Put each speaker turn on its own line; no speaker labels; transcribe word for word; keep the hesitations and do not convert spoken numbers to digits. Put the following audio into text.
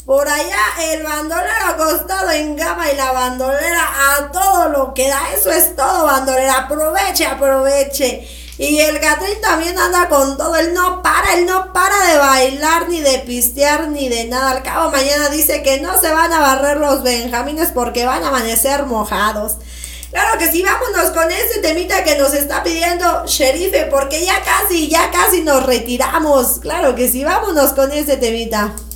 Por allá el bandolero acostado en cama y la bandolera a todo lo que da. Eso es todo, bandolera. Aproveche, aproveche. Y el Catrín también anda con todo. Él no para, él no para de bailar, ni de pistear, ni de nada. Al cabo mañana dice que no se van a barrer los benjamines porque van a amanecer mojados. Claro que sí, vámonos con ese temita que nos está pidiendo Sherife, porque ya casi, ya casi nos retiramos. Claro que sí, vámonos con ese temita.